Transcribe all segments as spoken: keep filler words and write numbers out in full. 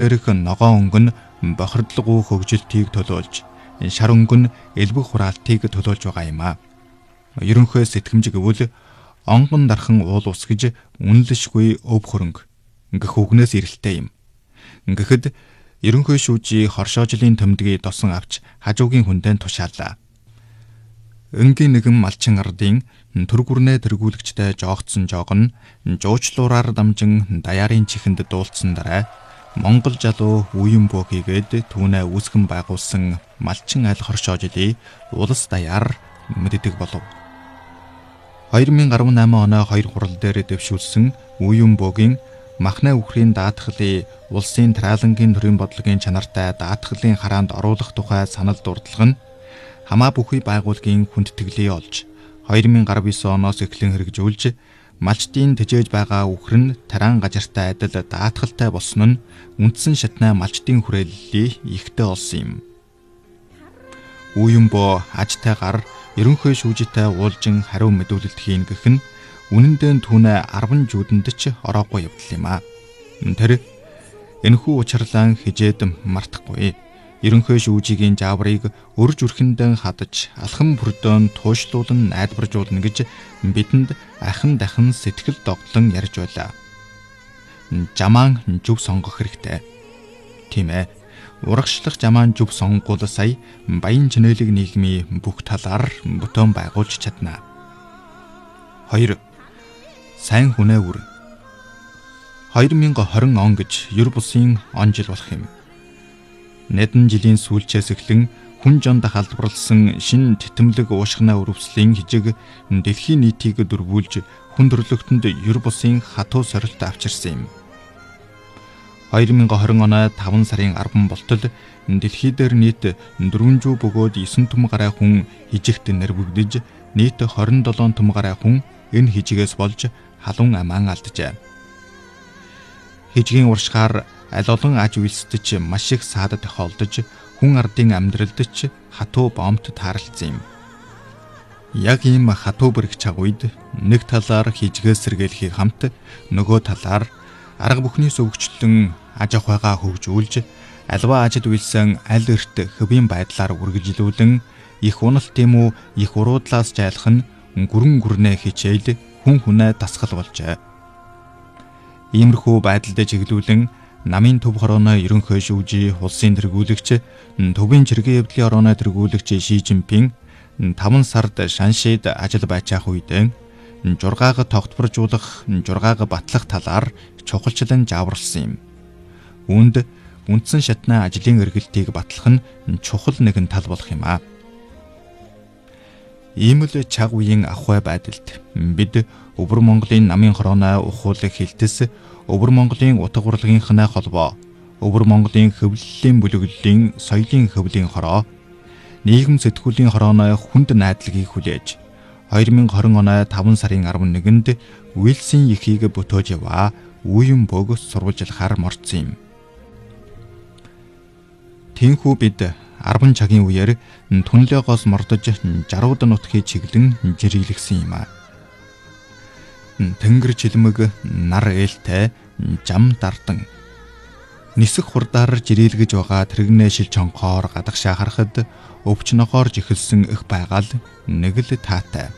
дээрх ногоон өнгө нь бохирдлого хөгжилтийг төлөөлж, шар өнгө нь элбэг хураалтыг төлөөлж байгаа юм а. Ерөнхий сэтгэмж гэвэл онгон дархан уул ус гэж үнэлшгүй өв хөрөнгө гэх үгнээс ирэлттэй юм. Гэхдээ ерөнхий шүүжий хоршоожлын төмдгийг досон авч хажуугийн хүндэн тушаалаа. Энгийн нэгэн малчин ардын төргүрнээ тэргүүлэгчтэй жоогдсон жоог нь жуучлуураар дамжин даяарын чихэнд дуулцсан дараа Монгол жалуу Уюнбо хийгээд түүнээ үүсгэн байгуулсан малчин айл хоршоожлын улс даяар мэддэг болов. две тысячи десять оны хоёр хурал дээр дэвшүүлсэн Уюнбогийн махна үхрийн даатгалын улсын тариалангийн төрийн бодлогын чанартай даатгалын хараанд оруулах тухай санал дурдлага нь хамаа бүхий байгууллагын хүндэтгэлийг олж две тысячи девять оноос эхлэн хэрэгжүүлж малчдын тэжээж байгаа үхэр нь тариан газартай адил даатгалтай болсон нь үндсэн шатнаа малчдын хүрээллийг ихтэй олсон юм. Уюнбо ажтай гар ерөнхий шүүжитэй уулжин хариу мэдүүлэлт хийн гэх нь үнэн дээр түүнээ арван жүүдэнд ч ороогүй явдал юм а. Тэр энэхүү учрлаа хижээд мартахгүй. Ерөнхий шүүжигийн жааврыг өрж үрхэндэн хадаж алхам бүрдөн туушлуулан найдваржуулна гэж бидэнд ахин дахин сэтгэл догтлон ярьж байлаа. Жамаан зүв сонгох хэрэгтэй. Тийм ээ. Урагшлах жамаан зүв сонгуул сая баян чинэлэг нийгмийн бүх талаар бүтэн байгуулж чадна. хоёр. Сайн хүнээ үр. две тысячи двадцать он гэж ер бусын он жил болох юм. Нэдэн жилийн сүүлчээс эхлэн хүн жонд халдварлсан шин тэтэмлэг уушгинаа өрөвслийн хижиг дэлхийн нийтийг дөрвүүлж хүн төрлөختөнд ер бусын хатуу сорилт авчирсан юм. две тысячи двадцать оны таван сарын арван болтол дэлхий дээр нийт дөрвөнжүү бөгөөд девять түм гаруй хүн хижигт нэрвэгдэж нийт двадцать seven түм гаруй хүн энэ хижигээс болж халуун амаан алджээ. Хижгийн уршгаар аль олон аж үйлсдэж маш их саад тохиолдож хүн ардын амьдралд ч хатуу бомбт тааралцсан юм. Яг ийм хатуу бэрх чаг үед нэг талаар хижгээс сэргээлхийг хамт нөгөө талаар арга бүхний сөвгчлэн аж ахуйгаа хөгжүүлж альва ажил үйлсэн аль эрт хэвийн байдлаар үргэлжлүүлэн их уналт тийм үү их уруудлаас жайлах нь гүрэн гүрнээ хичээл хүн хүнээ дасгал болжээ. Иймэрхүү байдалд чиглүүлэн намын төв хорооны ерөнхий шүүжий улсын тэргүүлэгч төвийн чиргээ явдлын орооны тэргүүлэгч Ши Жинпин таван сард Шаншид ажил байцаах үедээ жургааг тогтворжуулах, жургааг батлах талаар чухалчлан зааварлсан юм. Үүнд үндсэн шатны ажлын эргэлтийг батлах нь чухал нэгэн тал болох юм а. Ийм л чаг үеийн ахуй байдалд бид Өвөр Монголын намын хорооны ухуулах хилтэс, Өвөр Монголын утга урлагийнхны холбоо, Өвөр Монголын хөвлөлийн бүлэглэлийн соёлын хөвлийн хороо, нийгэм сэтгүүлийн хорооны хүнд найдлагыг хүлээж две тысячи двадцать оны таван сарын арван нэгэнд Уилсын ихийг бүтөөж яваа Уюнбог сурвалжлахаар морцсон юм. Тинхүү бид арван цагийн үеэр түнлээгоос мордож жарууд нутгийг чиглэн жирэлгсэн юм а. Тэнгэр чилмэг нар ээлтэй жам дардан нисэх хурдаар жирэлгэж байгаа тэрэгнээ шил чонхоор гадагшаа харахад өвч нохоорж ихэлсэн их байгаал нэг л таатай.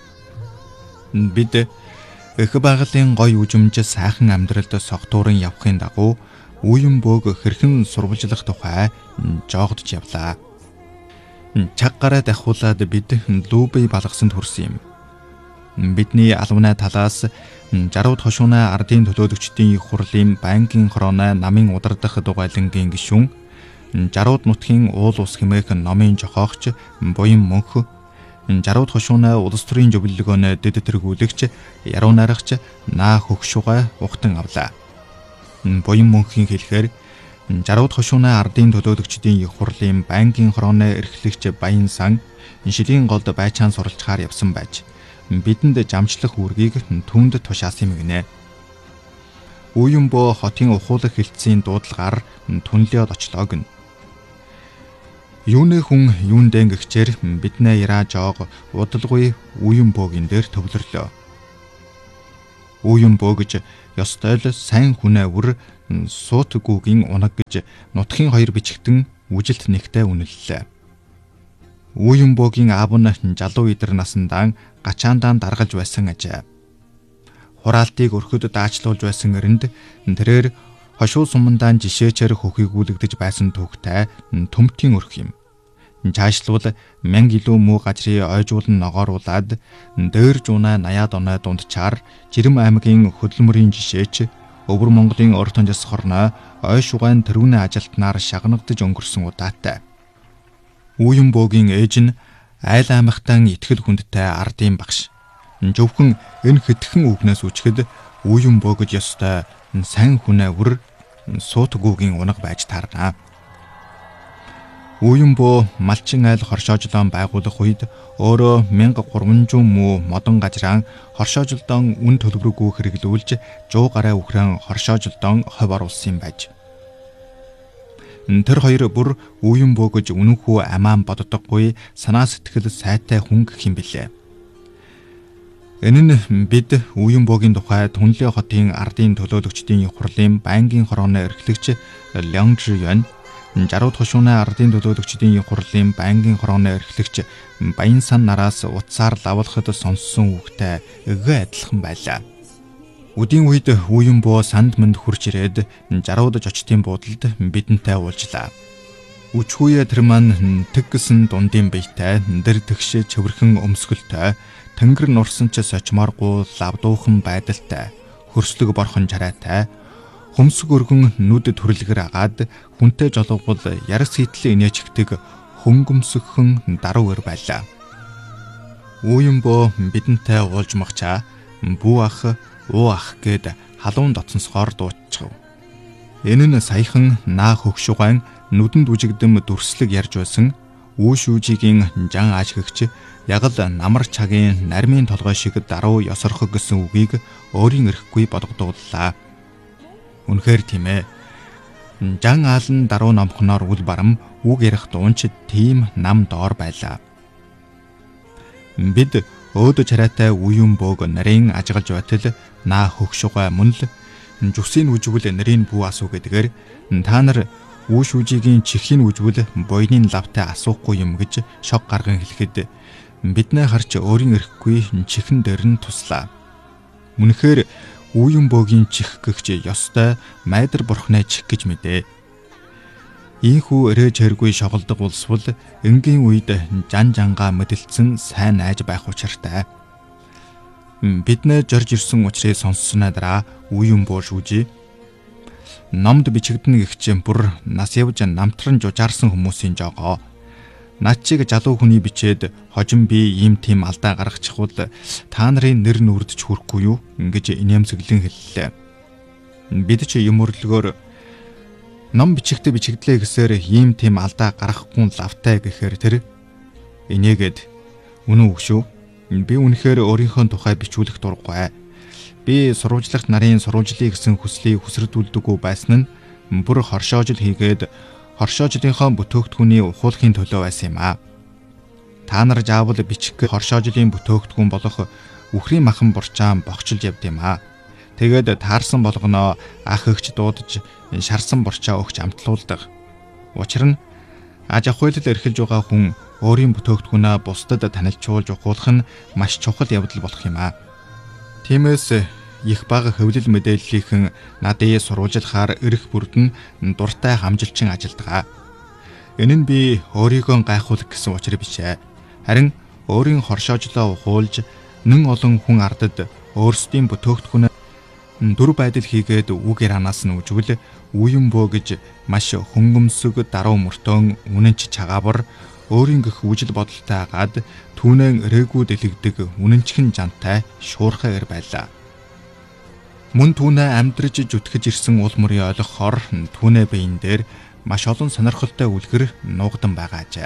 Бид их байгалийн гой үжимж сайхан амьдралд согтууран явахын дагуу Уюнбог хэрхэн сурвалжлах тухай жоогдож явлаа. Чаг гараа дахиулаад бид Лүбэй балгасанд хүрсэн юм. Бидний албаны талаас жарууд хошууны ардын төлөөлөгчдийн их хурлын банкын хорооны намын удирдах дугайлангийн гишүүн, жарууд нутгийн уул ус хэмээх номын жохоогч буян мөнх, жарууд хошууны улс төрийн зөвлөлгөөнө дэд тэргүүлэгч яруу найрагч наа хөгшугай ухтан авлаа. Буян мөнхийн хэлэхээр жарууд хошууны ардын төлөөлөгчдийн их хурлын банкын хорооны эрхлэгч Баян сан шилийн голд байчаан суралцахаар явсан байж бидэнд жамчлах үүргийг түүнд тушаасан юм гинэ. Уюнбо хотын ухуулах хилцээний дуудлагаар түнлээд очлоо гин. Юунэ хүн юундэ гихчээр биднээ яраа жоог удалгүй Уюнбогийн дээр төвлөрлөө. Үеүн бөө гэж ёстой л сайн хүнээ үр суутгүүгийн унаг гэж нутгийн хоёр бичгтэн үжилт нэгтээ үнэллээ. Үеүн бөөгийн аав нь жалуу идэр насандаа гачаандаа даргалж байсан ажээ. Хураалтыг өрхөд даачлуулж байсан эрэнд тэрээр хошуу сумандаа жишээчээр хөхийгүүлэгдэж байсан түүхтэй төмтийн өрх юм. Чаашлуул мянга илүү муу газрыг ойжуулан ногооруулад дээр жуунаа наяад оноо дундчаар Жирэм аймгийн хөдөлмөрийн жишээч Өвөр Монголын орд тонжос хорноо ой шугайн тэрүүнээ ажилтнаар шагнагдж өнгөрсөн удаатай. Үеүн бөөгийн ээж нь айл аймагтан итгэл хүндтэй ардын багш. Зөвхөн энэ хитгэн үгнээс үчгэд үеүн бөө гэж ёстой сайн хүнээ үр суутгүүгийн унаг байж таарна. Үеүн бөө малчин айл хоршоожлон байгуулах үед өөрөө мянга гурван зуун муу модон газраан хоршоожлон үн төлбөргүй хэрэглүүлж жуу гараа үхрэн хоршоожлон хов оруулсан байж. Тэр хоёр бүр үеүн бөө гэж үнэнхүү амаан боддоггүй санаа сэтгэл сайтай хүн гэх юм билээ. Энэ нь бид үеүн бөөгийн тухай Түнлээ хотын ардын төлөөлөгчдийн хурлын байнгын хорооны эрхлэгч Лян Жиюан, Жарууд хошууны ардын төлөөлөгчдийн хурлын байнгын хорооны эрхлэгч Баян сан нараас утсаар лавлахад сонссон үгтэй эгэ адилхан байлаа. Үдийн үед үеүн бөө санд мэнд хурж ирээд жаруудж очтын буудалд бидэнтэй уулзлаа. Үчхүүе тэр маань тэг гисэн дундын биетэй дэр тэгш чөвөрхөн өмсгөлтэй тэнгэр нурсан ч сочмооргүй лавдуухан байдалтай хөрслөг борхон чарайтай хөмсг өргөн нүд төрлөгөр агаад хүнтэй жолоогвол ярс хитлээ инээчгдэг хөнгөмсгөн даруу өр байлаа. Үеүн бөө бидэнтэй уулж магчаа бүү ах уу ах гэд халуун дотсонсохоор дуучив. Энэ нь саяхан наа хөгшугайн нүдэнд үжигдэм дүрслэг ярьж байсан үү шүүжигийн жан аажгэгч яг л намар цагийн нармын толгой шиг даруу ёсорхог гэсэн үгийг өөрийн эрэхгүй бодогдууллаа. Үнэхээр тийм ээ. Жан аалн даруу номхноор үл барам үг ярих дуунч тийм нам доор байлаа. Бид өөдө чарайтай үеүн бөөг нарийн ажиглаж байтал наа хөгшугай мөн л зүсийн үжигвэл нарийн бүү асуу гэдгээр та нар үү шүүжигийн чихийн үжигвэл буйны лавтай асуухгүй юм гэж шог гарган хэлэхэд биднээ харж өөрийн эрэхгүй чихэн дээр нь туслаа. Үнэхээр үеүн бөөгийн чих гэгч ёстой майдар бурхны чих гэж мэдээ. Ийхүү өрөөж хэргүй шоголдог улсвал энгийн үед жан жангаа мэдэлцэн сайн найж байх учиртай. Биднээ жорж ирсэн учрыг сонссноо дараа үеүн бөө шүүжи. Номд бичигдэн гихч бүр нас явж намтран жужаарсан хүмүүсийн жогоо. Над чиг залуу хүний бичээд хожим би ийм тийм алдаа гаргачихвал та нарын нэр нүрдэж хүрэхгүй юу ингэж инээмсэглэн хэллээ. Бид ч юм өрлөгөөр ном бичигтээ бичигдлээ гэсээр ийм тийм алдаа гаргахгүй лавтай гэхээр тэр инээгээд үнэн үг шүү. Би үнэхээр өөрийнхөө тухай бичүүлэх дурггүй. Би сурвалжлагч нарын сурвалжлыг гэсэн хүслийг хүсэрдүүлдэггүй байсан нь бүр хоршоожл хийгээд хоршоожлынхоо бүтээгдэхүүний ухуулахын төлөө байсан юм аа. Та нар заавал бичих хоршоожлын бүтээгдэхүүн болох үхрийн махан бурчаан богчилж явд юм аа. Тэгээд таарсан болгоноо ах өгч дуудаж шарсан бурчаа өгч амтлуулдаг. Учир нь аж ахуйлд эрхэлж байгаа хүн өөрийн бүтээгдэхүүнээ бусдад танилцуулж ухуулах нь маш чухал явдал болох юм аа. Тиймээс их бага хөвлөл мэдээллийнхэн надад сурвалжлахаар эрх бүрдэн дуртай хамжилчин ажилдгаа. Энэ нь би өөрийгөө гайхуулах гэсэн учир биш ээ. Харин өөрийн хоршоожлоо ухуулж нэн олон хүн ардад өөрсдийн бүтээгдэхүүнээ дүр байдал хийгээд үг ярианаас нь үжигэл үеүн бөө гэж маш хөнгөмсөг даруу мөртөн үнэнч чагаавар өөрийн гэх үжил бодолтой агаад түүнэн эрээгүй дэлгдэг үнэнчхэн жантай шуурхай эр байлаа. Мөн түүнээ амьдрж зүтгэж ирсэн уул мөрийн ойлгохоор түүнээ биен дээр маш олон сонирхолтой үлгэр нуугдан байгаа ажээ.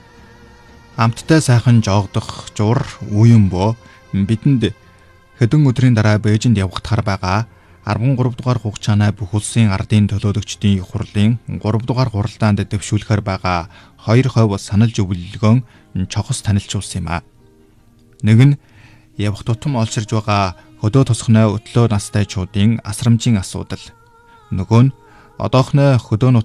Амттай сайхан жоогдох жур үеүн бөө бидэнд хэдэн өдрийн дараа Бээжинд явагдахаар байгаа арван гурав дугаар хугацааны бүх улсын ардын төлөөлөгчдийн хурлын гурав дугаар хуралдаанд дэвшүүлэхээр байгаа хоёр хувь санал зөвлөгөөн чохос танилцуулсан юм а. Нэг нь явах тутам олширж байгаа Хөдөө тосхноо өтлөө настайчуудын асрамжийн асуудал. Нөгөө нь одоохной хөдөө